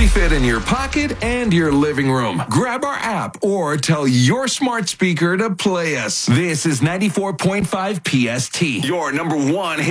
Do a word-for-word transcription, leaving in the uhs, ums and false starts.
We fit in your pocket and your living room. Grab our app or tell your smart speaker to play us. This is ninety-four point five P S T, your number one